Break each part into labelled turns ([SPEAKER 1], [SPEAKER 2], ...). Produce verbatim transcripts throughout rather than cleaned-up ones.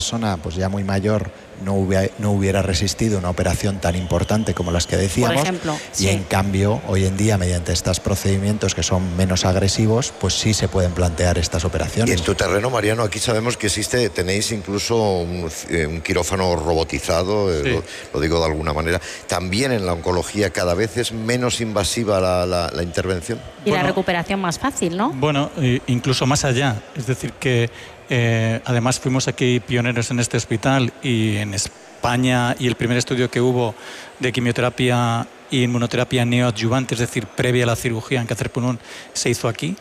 [SPEAKER 1] persona pues ya muy mayor no hubiera, no hubiera resistido una operación tan importante como las que decíamos.
[SPEAKER 2] Por ejemplo,
[SPEAKER 1] y
[SPEAKER 2] sí.
[SPEAKER 1] en cambio hoy en día, mediante estos procedimientos que son menos agresivos, pues sí se pueden plantear estas operaciones.
[SPEAKER 3] Y en tu terreno, Mariano, aquí sabemos que existe, tenéis incluso un, un quirófano robotizado, sí. lo, lo digo de alguna manera. También en la oncología cada vez es menos invasiva la, la, la intervención.
[SPEAKER 2] Y bueno, la recuperación más fácil, ¿no?
[SPEAKER 4] Bueno, incluso más allá, es decir que Eh, además fuimos aquí pioneros en este hospital y en España, y el primer estudio que hubo de quimioterapia y inmunoterapia neoadyuvante, es decir, previa a la cirugía en cáncer pulmón, se hizo aquí.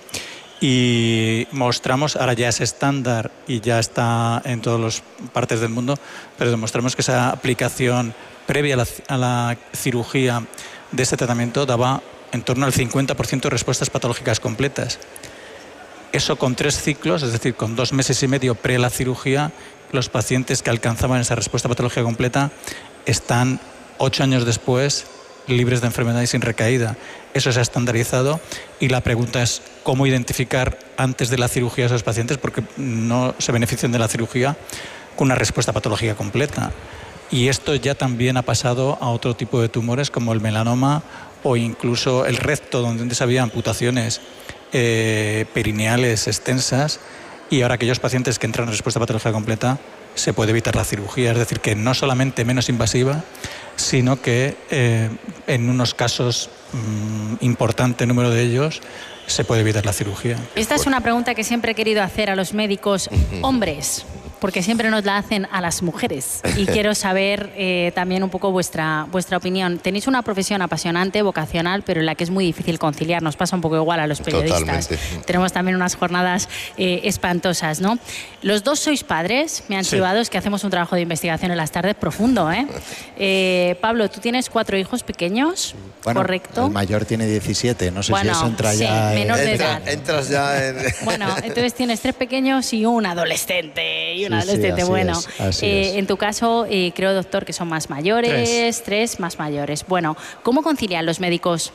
[SPEAKER 4] Y mostramos, ahora ya es estándar y ya está en todas las partes del mundo, pero demostramos que esa aplicación previa a la, a la cirugía de este tratamiento daba en torno al cincuenta por ciento de respuestas patológicas completas. Eso con tres ciclos, es decir, con dos meses y medio pre la cirugía, los pacientes que alcanzaban esa respuesta patológica completa están ocho años después libres de enfermedad y sin recaída. Eso se ha estandarizado y la pregunta es cómo identificar antes de la cirugía a esos pacientes, porque no se benefician de la cirugía con una respuesta patológica completa. Y esto ya también ha pasado a otro tipo de tumores como el melanoma o incluso el recto, donde antes había amputaciones Eh, perineales extensas, y ahora aquellos pacientes que entran en respuesta patológica completa se puede evitar la cirugía, es decir, que no solamente menos invasiva, sino que eh, en unos casos mmm, importante número de ellos se puede evitar la cirugía.
[SPEAKER 2] Esta es una pregunta que siempre he querido hacer a los médicos hombres, porque siempre nos la hacen a las mujeres, y quiero saber eh, también un poco vuestra, vuestra opinión. Tenéis una profesión apasionante, vocacional, pero en la que es muy difícil conciliar. Nos pasa un poco igual a los periodistas.
[SPEAKER 3] Totalmente.
[SPEAKER 2] Tenemos también unas jornadas eh, espantosas, ¿no? Los dos sois padres, me han
[SPEAKER 4] Sí.
[SPEAKER 2] chivado, es que hacemos un trabajo de investigación en las tardes profundo, ¿eh? eh Pablo, tú tienes cuatro hijos pequeños,
[SPEAKER 1] bueno,
[SPEAKER 2] ¿correcto?
[SPEAKER 1] El mayor tiene diecisiete, no sé
[SPEAKER 2] bueno,
[SPEAKER 1] si eso entra
[SPEAKER 2] sí,
[SPEAKER 1] ya
[SPEAKER 2] menor
[SPEAKER 1] en...
[SPEAKER 2] de
[SPEAKER 3] Entra,
[SPEAKER 2] edad.
[SPEAKER 3] entras ya en...
[SPEAKER 2] Bueno, entonces tienes tres pequeños y un adolescente. Y un
[SPEAKER 1] Sí,
[SPEAKER 2] adolescente,
[SPEAKER 1] sí, así
[SPEAKER 2] bueno.
[SPEAKER 1] es, así
[SPEAKER 2] eh,
[SPEAKER 1] es.
[SPEAKER 2] En tu caso, eh, creo, doctor, que son más mayores, tres. tres más mayores. Bueno, ¿cómo concilian los médicos?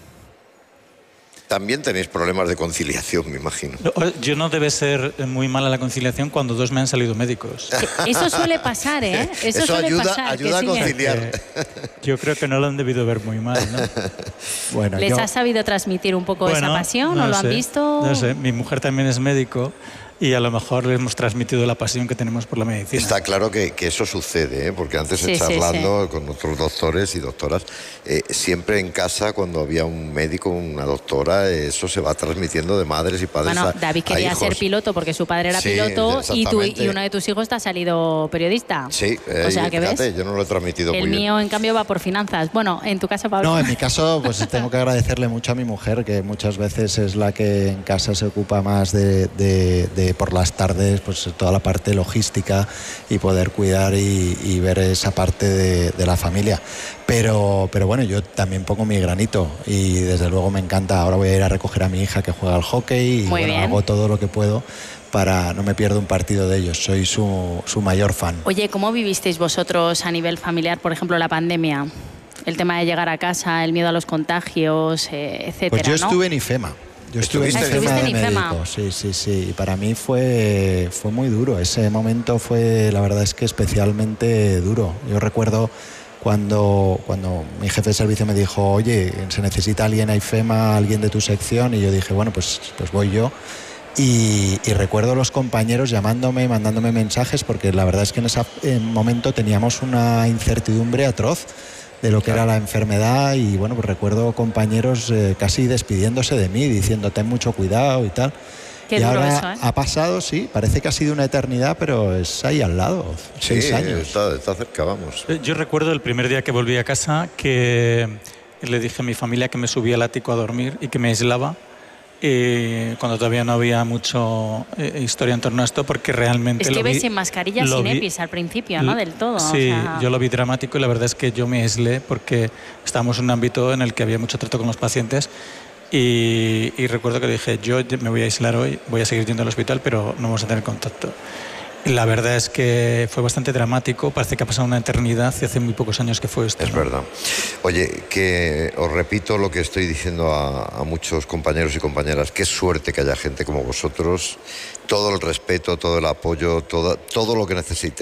[SPEAKER 3] También tenéis problemas de conciliación, me imagino.
[SPEAKER 4] Yo no debe ser muy mala la conciliación cuando dos me han salido médicos.
[SPEAKER 2] Eso suele pasar, ¿eh? Eso,
[SPEAKER 3] Eso
[SPEAKER 2] suele
[SPEAKER 3] ayuda,
[SPEAKER 2] pasar,
[SPEAKER 3] ayuda
[SPEAKER 2] que
[SPEAKER 3] a
[SPEAKER 2] sí, ¿eh?
[SPEAKER 3] conciliar.
[SPEAKER 4] Eh, yo creo que no lo han debido ver muy mal, ¿no?
[SPEAKER 1] Bueno,
[SPEAKER 2] ¿Les
[SPEAKER 1] yo...
[SPEAKER 2] has sabido transmitir un poco
[SPEAKER 4] Bueno,
[SPEAKER 2] esa pasión
[SPEAKER 4] no
[SPEAKER 2] o lo
[SPEAKER 4] sé,
[SPEAKER 2] han visto?
[SPEAKER 4] No sé, mi mujer también es médico y a lo mejor le hemos transmitido la pasión que tenemos por la medicina.
[SPEAKER 3] Está claro que, que eso sucede, ¿eh? Porque antes
[SPEAKER 2] Sí,
[SPEAKER 3] charlando
[SPEAKER 2] sí,
[SPEAKER 3] con otros doctores y doctoras, eh, siempre en casa cuando había un médico, una doctora, eso se va transmitiendo de madres y padres
[SPEAKER 2] Bueno,
[SPEAKER 3] a,
[SPEAKER 2] David
[SPEAKER 3] a
[SPEAKER 2] quería
[SPEAKER 3] hijos.
[SPEAKER 2] ser piloto porque su padre era
[SPEAKER 3] Sí,
[SPEAKER 2] piloto y, tú,
[SPEAKER 3] exactamente.
[SPEAKER 2] y uno de tus hijos te ha salido periodista.
[SPEAKER 3] Sí, eh,
[SPEAKER 2] o sea,
[SPEAKER 3] y
[SPEAKER 2] que
[SPEAKER 3] fíjate,
[SPEAKER 2] ves.
[SPEAKER 3] yo no lo he transmitido
[SPEAKER 2] El
[SPEAKER 3] muy
[SPEAKER 2] mío,
[SPEAKER 3] bien.
[SPEAKER 2] en cambio, va por finanzas. Bueno, en tu caso, Pablo.
[SPEAKER 1] No, en mi caso, pues tengo que agradecerle mucho a mi mujer, que muchas veces es la que en casa se ocupa más de, de, de por las tardes, pues toda la parte logística y poder cuidar y, y ver esa parte de, de la familia. Pero, pero bueno, yo también pongo mi granito y desde luego me encanta. Ahora voy a ir a recoger a mi hija que juega al hockey y
[SPEAKER 2] Muy
[SPEAKER 1] bueno,
[SPEAKER 2] bien.
[SPEAKER 1] hago todo lo que puedo para no me pierdo un partido de ellos. Soy su, su mayor fan.
[SPEAKER 2] Oye, ¿cómo vivisteis vosotros a nivel familiar, por ejemplo, la pandemia? El tema de llegar a casa, el miedo a los contagios, eh, etcétera,
[SPEAKER 1] Pues yo
[SPEAKER 2] ¿no?
[SPEAKER 1] estuve en IFEMA. Yo estuve en
[SPEAKER 3] ¿Estuviste en
[SPEAKER 1] IFEMA de
[SPEAKER 2] IFEMA? ¿Estuviste en IFEMA?
[SPEAKER 1] médico, sí, sí, sí. Y para mí fue, fue muy duro. Ese momento fue, la verdad es que especialmente duro. Yo recuerdo cuando, cuando mi jefe de servicio me dijo, oye, se necesita alguien a IFEMA, alguien de tu sección, y yo dije, bueno, pues, pues voy yo. Y, y recuerdo los compañeros llamándome, mandándome mensajes, porque la verdad es que en ese momento teníamos una incertidumbre atroz de lo que era la enfermedad y bueno, pues recuerdo compañeros eh, casi despidiéndose de mí, diciendo ten mucho cuidado y tal.
[SPEAKER 2] Qué
[SPEAKER 1] y
[SPEAKER 2] duro
[SPEAKER 1] ahora
[SPEAKER 2] eso, ¿eh?
[SPEAKER 1] ha pasado, sí, parece que ha sido una eternidad, pero es ahí al lado,
[SPEAKER 3] Sí,
[SPEAKER 1] seis años.
[SPEAKER 3] está, está cerca, vamos.
[SPEAKER 4] Yo recuerdo el primer día que volví a casa que le dije a mi familia que me subía al ático a dormir y que me aislaba. Eh, cuando todavía no había mucho eh, historia en torno a esto, porque realmente...
[SPEAKER 2] Es que
[SPEAKER 4] lo
[SPEAKER 2] ves
[SPEAKER 4] vi,
[SPEAKER 2] sin mascarilla,
[SPEAKER 4] lo
[SPEAKER 2] sin
[SPEAKER 4] vi-
[SPEAKER 2] EPIs al principio, ¿no? Del todo.
[SPEAKER 4] Sí,
[SPEAKER 2] o sea...
[SPEAKER 4] yo lo vi dramático y la verdad es que yo me aislé porque estábamos en un ámbito en el que había mucho trato con los pacientes y, y recuerdo que le dije, yo me voy a aislar hoy, voy a seguir yendo al hospital, pero no vamos a tener contacto. La verdad es que fue bastante dramático, parece que ha pasado una eternidad y hace muy pocos años que fue esto.
[SPEAKER 3] Es
[SPEAKER 4] ¿no?
[SPEAKER 3] verdad. Oye, que os repito lo que estoy diciendo a, a muchos compañeros y compañeras, qué suerte que haya gente como vosotros Todo el respeto, todo el apoyo, todo, todo lo que necesite